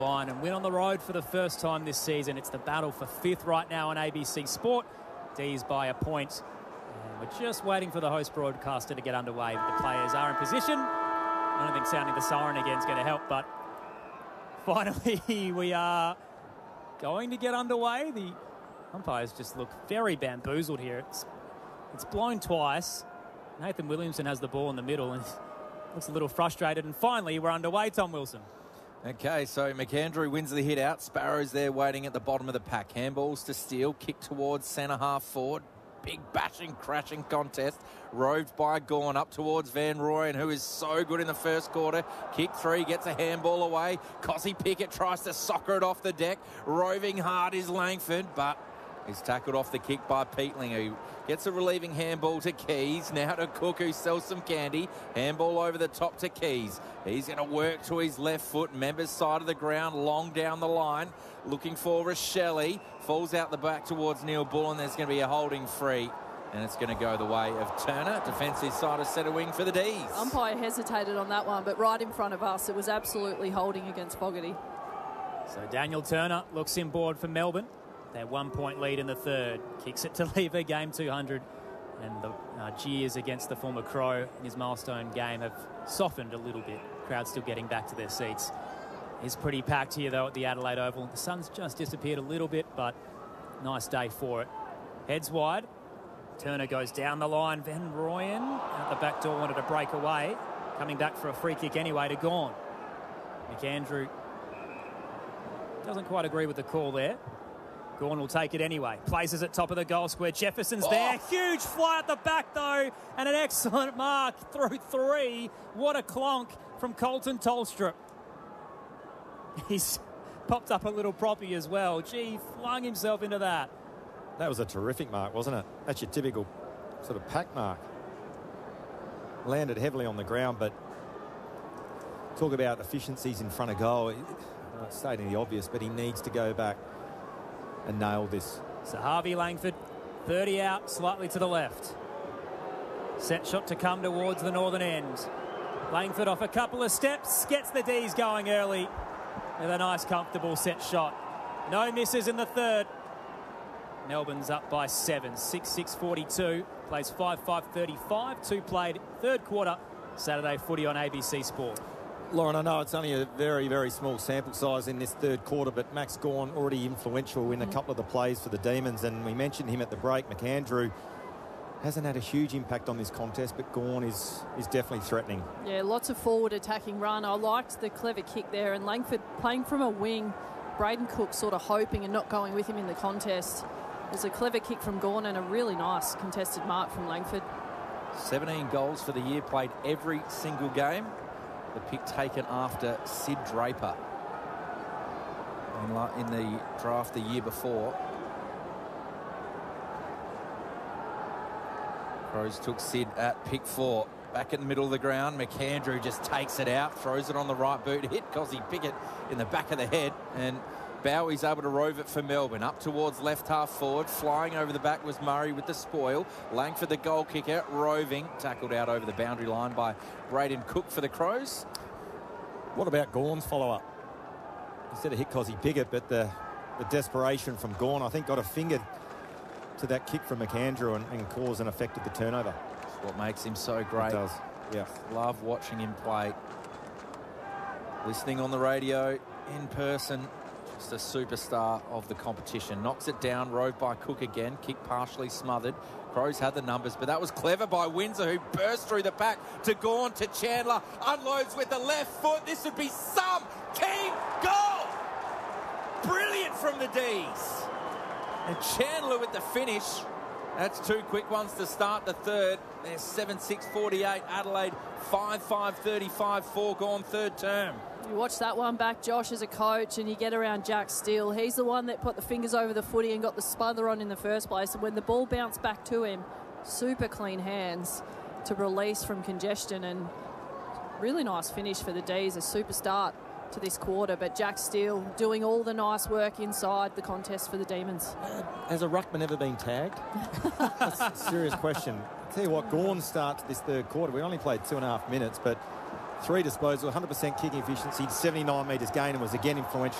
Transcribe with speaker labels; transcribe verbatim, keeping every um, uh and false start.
Speaker 1: line and win on the road for the first time this season. It's the battle for fifth right now on A B C Sport. D's by a point. And we're just waiting for the host broadcaster to get underway. The players are in position. I don't think sounding the siren again is going to help, but finally we are going to get underway. The umpires just look very bamboozled here. It's, it's blown twice. Nathan Williamson has the ball in the middle and looks a little frustrated. And finally we're underway, Tom Wilson.
Speaker 2: Okay, so McAndrew wins the hit out. Sparrows there waiting at the bottom of the pack. Handballs to Steele, kick towards centre half forward. Big bashing, crashing contest. Roved by Gawn up towards Van Rooyen, who is so good in the first quarter. Kick three, gets a handball away. Cossie Pickett tries to soccer it off the deck. Roving hard is Langford, but he's tackled off the kick by Peatling, who gets a relieving handball to Keys. Now to Cook, who sells some candy. Handball over the top to Keys. He's going to work to his left foot. Members side of the ground, long down the line. Looking for Rochelle. Falls out the back towards Neil Bull, and there's going to be a holding free. And it's going to go the way of Turner. Defensive side of centre wing for the D's.
Speaker 3: Umpire hesitated on that one, but right in front of us, it was absolutely holding against Fogarty.
Speaker 1: So Daniel Turner looks inboard for Melbourne. Their one-point lead in the third. Kicks it to Lever, game two hundred. And the uh, jeers against the former Crow in his milestone game have softened a little bit. Crowd still getting back to their seats. It's pretty packed here, though, at the Adelaide Oval. The sun's just disappeared a little bit, but nice day for it. Heads wide. Turner goes down the line. Van Rooyen out the back door wanted to break away. Coming back for a free kick anyway to Gawn. McAndrew doesn't quite agree with the call there. Gawn will take it anyway. Places it top of the goal square. Jefferson's oh. there. Huge fly at the back, though. And an excellent mark through three. What a clonk from Colton Tolstrup. He's popped up a little proppy as well. Gee, flung himself into that.
Speaker 4: That was a terrific mark, wasn't it? That's your typical sort of pack mark. Landed heavily on the ground, but talk about efficiencies in front of goal. Not stating the obvious, but he needs to go back and nail this.
Speaker 1: So Harvey Langford, thirty out, slightly to the left. Set shot to come towards the northern end. Langford off a couple of steps, gets the D's going early with a nice, comfortable set shot. No misses in the third. Melbourne's up by seven, six six forty-two. Plays five five thirty-five. Two played, third quarter. Saturday footy on A B C Sport.
Speaker 4: Lauren, I know it's only a very, very small sample size in this third quarter, but Max Gawn already influential in mm. a couple of the plays for the Demons, and we mentioned him at the break. McAndrew hasn't had a huge impact on this contest, but Gawn is, is definitely threatening.
Speaker 3: Yeah, lots of forward attacking run. I liked the clever kick there, and Langford playing from a wing. Braden Cook sort of hoping and not going with him in the contest. There's a clever kick from Gawn and a really nice contested mark from Langford.
Speaker 2: seventeen goals for the year, played every single game. The pick taken after Sid Draper in, in the draft the year before. Crows took Sid at pick four. Back in the middle of the ground, McAndrew just takes it out, throws it on the right boot, hit Cossie Pickett in the back of the head, and Bowie's able to rove it for Melbourne. Up towards left half forward. Flying over the back was Murray with the spoil. Langford, the goal kicker, roving. Tackled out over the boundary line by Braden Cook for the Crows.
Speaker 4: What about Gawn's follow-up? Instead of hit Cossie Pickett, but the, the desperation from Gawn, I think, got a finger to that kick from McAndrew and, and caused and affected the turnover.
Speaker 2: That's what makes him so great.
Speaker 4: It does, yeah.
Speaker 2: Love watching him play. Listening on the radio, in person. The superstar of the competition. Knocks it down, roved by Cook again. Kick partially smothered. Crows had the numbers, but that was clever by Windsor, who burst through the pack to Gawn, to Chandler. Unloads with the left foot. This would be some keen goal. Brilliant from the D's. And Chandler with the finish. That's two quick ones to start the third. There's seven six forty-eight. Adelaide five five thirty-five. Four gone third term.
Speaker 3: You watch that one back, Josh, as a coach, and you get around Jack Steele. He's the one that put the fingers over the footy and got the smother on in the first place. And when the ball bounced back to him, super clean hands to release from congestion. And really nice finish for the D's, a super start to this quarter. But Jack Steele doing all the nice work inside the contest for the Demons.
Speaker 4: Uh, has a ruckman ever been tagged? That's a serious question. I'll tell you what, Gawn starts this third quarter. We only played two and a half minutes, but Three disposals, one hundred percent kicking efficiency, seventy-nine metres gain, and was again influential